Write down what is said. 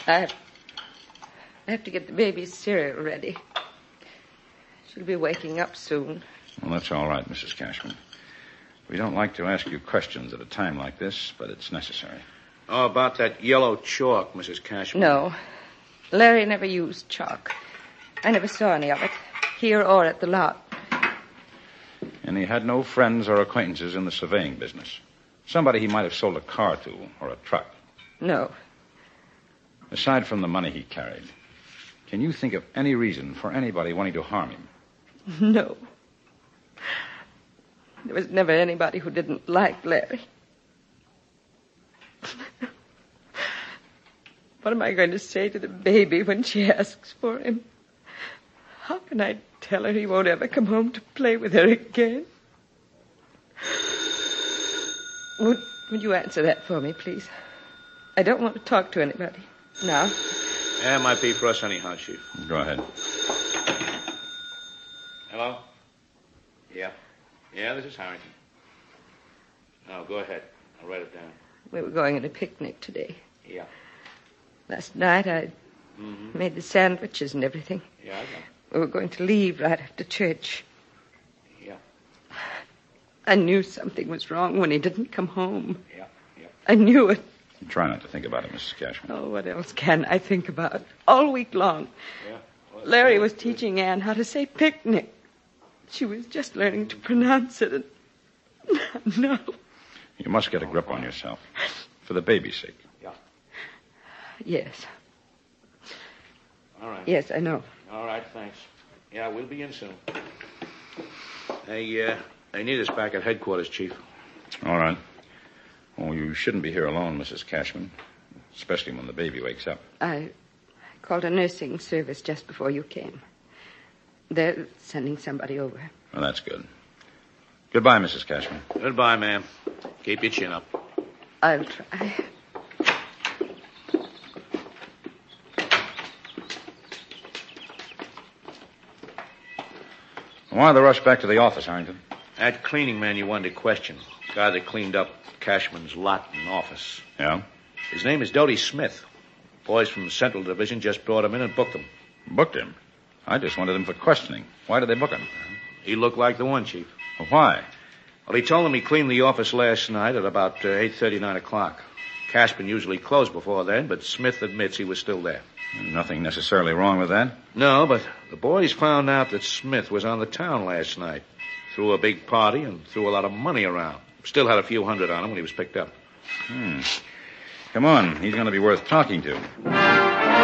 I have to get the baby's cereal ready. She'll be waking up soon. Well, that's all right, Mrs. Cashman. We don't like to ask you questions at a time like this, but it's necessary. Oh, about that yellow chalk, Mrs. Cashman. No. Larry never used chalk. I never saw any of it, here or at the lot. And he had no friends or acquaintances in the surveying business. Somebody he might have sold a car to or a truck. No. Aside from the money he carried, can you think of any reason for anybody wanting to harm him? No. There was never anybody who didn't like Larry. What am I going to say to the baby when she asks for him? How can I tell her he won't ever come home to play with her again? Would you answer that for me, please? I don't want to talk to anybody now. Yeah, it might be for us anyhow, Chief. Go ahead. Hello? Yeah. Yeah, this is Harrington. No, go ahead. I'll write it down. We were going on a picnic today. Yeah. Last night I made the sandwiches and everything. Yeah, I know. We were going to leave right after church. Yeah. I knew something was wrong when he didn't come home. Yeah. I knew it. Try not to think about it, Mrs. Cashman. Oh, what else can I think about? All week long. Yeah. Well, Larry was teaching Anne how to say picnic. She was just learning to pronounce it. And... No. You must get a grip on yourself. For the baby's sake. Yeah. Yes. All right. Yes, I know. All right, thanks. Yeah, we'll be in soon. They need us back at headquarters, Chief. All right. Oh, you shouldn't be here alone, Mrs. Cashman. Especially when the baby wakes up. I called a nursing service just before you came. They're sending somebody over. Well, that's good. Goodbye, Mrs. Cashman. Goodbye, ma'am. Keep your chin up. I'll try. Why the rush back to the office, Harrington? That cleaning man you wanted to question. Guy that cleaned up Cashman's lot and office. Yeah? His name is Dodie Smith. Boys from the Central Division just brought him in and booked him. Booked him? I just wanted him for questioning. Why did they book him? He looked like the one, Chief. Well, why? Well, he told them he cleaned the office last night at about 8:30, 9 o'clock. Cashman usually closed before then, but Smith admits he was still there. Nothing necessarily wrong with that. No, but the boys found out that Smith was on the town last night. Threw a big party and threw a lot of money around. Still had a few hundred on him when he was picked up. Come on. He's going to be worth talking to.